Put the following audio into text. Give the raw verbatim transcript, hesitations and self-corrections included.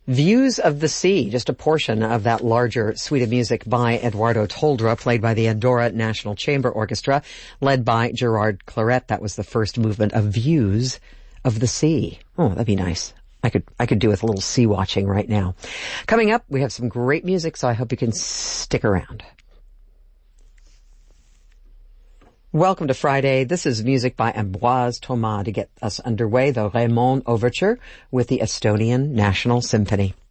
Views of the Sea, just a portion of that larger suite of music by Eduardo Toldrá, played by the Andorra National Chamber Orchestra, led by Gerard Claret. That was the first movement of Views of the Sea. Oh, that'd be nice. I could, I could do with a little sea watching right now. Coming up, we have some great music, so I hope you can stick around. Welcome to Friday. This is music by Ambroise Thomas to get us underway, the Raymond Overture with the Estonian National Symphony.